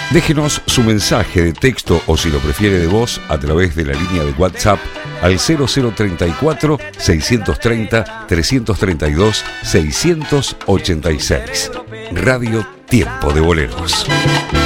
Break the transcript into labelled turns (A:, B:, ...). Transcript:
A: Déjenos su mensaje de texto o, si lo prefiere, de voz a través de la línea de WhatsApp al 0034 630 332 686. Radio Tiempo de Boleros.